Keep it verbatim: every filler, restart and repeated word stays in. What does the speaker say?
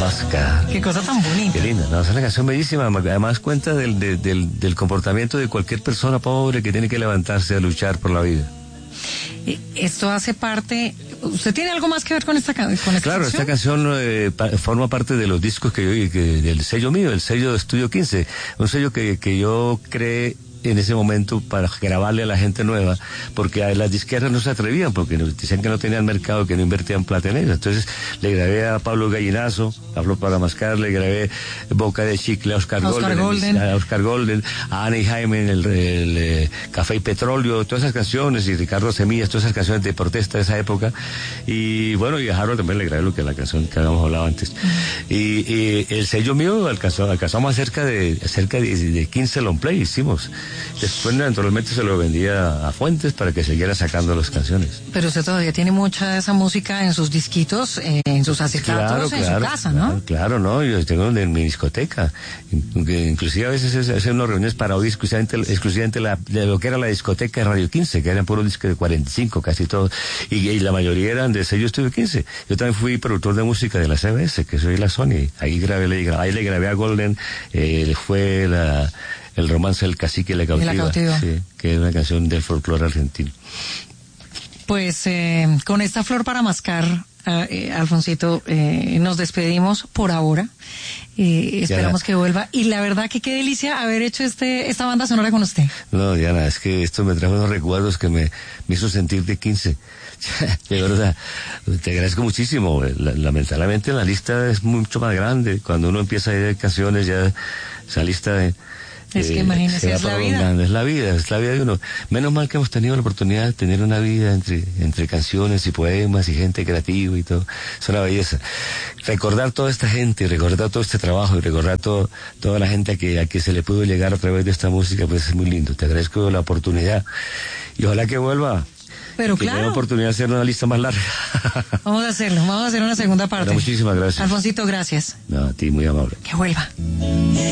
Máscar. Qué cosa tan bonita. Qué linda, no, es una canción bellísima, además cuenta del, del, del, del comportamiento de cualquier persona pobre que tiene que levantarse a luchar por la vida. Esto hace parte... ¿Usted tiene algo más que ver con esta, con esta claro, canción? Esta canción eh, pa, forma parte de los discos que yo, que, del sello mío, el sello de Estudio quince, un sello que, que yo creé en ese momento para grabarle a la gente nueva, porque a las disqueras no se atrevían, porque nos decían que no tenían mercado, que no invertían plata en ellos. Entonces le grabé a Pablo Gallinazo, a Flor para Mascar, le grabé Boca de Chicle a Oscar, Oscar Golden, Golden, a Oscar Golden, a Ana y Jaime en el, el, el eh, Café y Petróleo, todas esas canciones, y Ricardo Semillas, todas esas canciones de protesta de esa época. Y bueno, y a Harold también le grabé lo que la canción que habíamos hablado antes. Uh-huh. y, y el sello mío alcanzó, alcanzamos cerca de cerca de, de quince long play hicimos. Después naturalmente se lo vendía a Fuentes para que siguiera sacando las canciones. Pero usted todavía tiene mucha de esa música en sus disquitos, eh, en sus acetatos, claro, en claro, su casa, claro, ¿no? Claro, no, yo tengo en mi discoteca, inclusive a veces hacen unas reuniones para oír exclusivamente, exclusivamente la, de lo que era la discoteca de Radio quince, que eran puros discos de cuarenta y cinco casi todos, y, y la mayoría eran de sello Estudio quince. Yo también fui productor de música de la C B S, que soy la Sony, ahí grabé, ahí le grabé a Golden, eh, fue la... El romance del cacique y la cautiva, y la cautiva. Sí, que es una canción del folclore argentino. Pues eh, con esta flor para mascar, eh, Alfonsito, eh, nos despedimos por ahora. Eh, esperamos Diana, que vuelva. Y la verdad que qué delicia haber hecho este esta banda sonora con usted. No, Diana, es que esto me trajo unos recuerdos que me, me hizo sentir de quince. De verdad, te agradezco muchísimo. Lamentablemente la lista es mucho más grande. Cuando uno empieza a ir canciones, ya esa lista de... Es que imagínese, es la vida. Es la vida, es la vida de uno. Menos mal que hemos tenido la oportunidad de tener una vida entre, entre canciones y poemas y gente creativa y todo. Es una belleza. Recordar toda esta gente, recordar todo este trabajo y recordar todo, toda la gente a que, a que se le pudo llegar a través de esta música, pues es muy lindo. Te agradezco la oportunidad y ojalá que vuelva. Pero que claro. tenga oportunidad de hacer una lista más larga. Vamos a hacerlo, vamos a hacer una segunda parte. Bueno, muchísimas gracias. Alfonsito, gracias. No, a ti, muy amable. Que vuelva.